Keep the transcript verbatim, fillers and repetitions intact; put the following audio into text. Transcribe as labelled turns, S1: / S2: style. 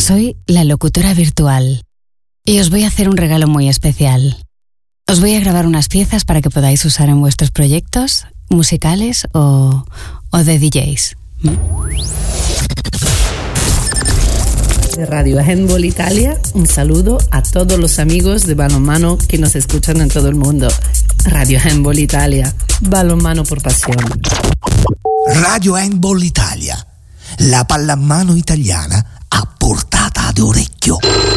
S1: Soy la locutora virtual y os voy a hacer un regalo muy especial. Os voy a grabar unas piezas para que podáis usar en vuestros proyectos musicales o, o de D Js. ¿Mm?
S2: De Radio Handball Italia, un saludo a todos los amigos de balonmano que nos escuchan en todo el mundo. Radio Handball Italia, balonmano por pasión.
S3: Radio Handball Italia, la pallamano italiana a portata d'orecchio.